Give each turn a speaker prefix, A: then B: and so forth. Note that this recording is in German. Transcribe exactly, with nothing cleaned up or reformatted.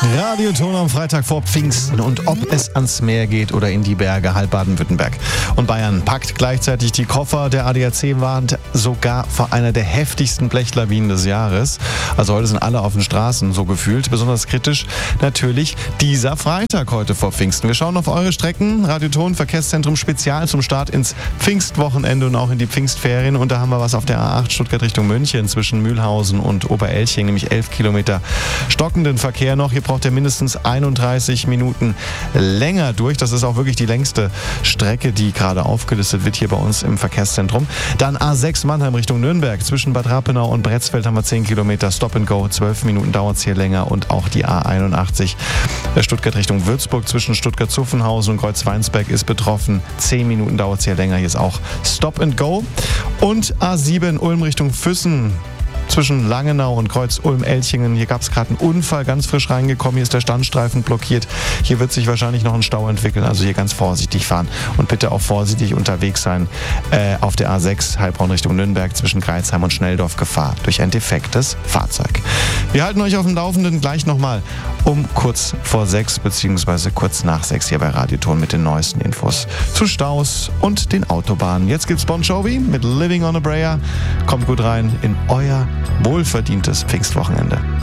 A: Radioton am Freitag vor Pfingsten und ob es ans Meer geht oder in die Berge, halb Baden-Württemberg. Und Bayern packt gleichzeitig die Koffer. Der A D A C warnt sogar vor einer der heftigsten Blechlawinen des Jahres. Also heute sind alle auf den Straßen, so gefühlt. Besonders kritisch natürlich dieser Freitag heute vor Pfingsten. Wir schauen auf eure Strecken. Radioton Verkehrszentrum Spezial zum Start ins Pfingstwochenende und auch in die Pfingstferien. Und da haben wir was auf der A acht Stuttgart Richtung München zwischen Mühlhausen und Oberelching, nämlich elf Kilometer stockenden Verkehr noch. Hier braucht ihr mindestens einunddreißig Minuten länger durch. Das ist auch wirklich die längste Strecke, die gerade aufgelistet wird hier bei uns im Verkehrszentrum. Dann A sechs Mannheim Richtung Nürnberg. Zwischen Bad Rappenau und Bretzfeld haben wir zehn Kilometer Stop and Go. zwölf Minuten dauert es hier länger. Und auch die A einundachtzig Stuttgart Richtung Würzburg zwischen Stuttgart-Zuffenhausen und Kreuzweinsberg ist betroffen. zehn Minuten dauert es hier länger. Hier ist auch Stop and Go. Und A sieben Ulm Richtung Füssen. Zwischen Langenau und Kreuz-Ulm-Elchingen. Hier gab es gerade einen Unfall, ganz frisch reingekommen. Hier ist der Standstreifen blockiert. Hier wird sich wahrscheinlich noch ein Stau entwickeln. Also hier ganz vorsichtig fahren und bitte auch vorsichtig unterwegs sein. Äh, auf der A sechs Heilbronn Richtung Nürnberg zwischen Greizheim und Schnelldorf Gefahr durch ein defektes Fahrzeug. Wir halten euch auf dem Laufenden gleich nochmal um kurz vor sechs beziehungsweise kurz nach sechs hier bei Radioton mit den neuesten Infos zu Staus und den Autobahnen. Jetzt gibt's Bon Jovi mit Living on a Prayer. Kommt gut rein in euer wohlverdientes Pfingstwochenende.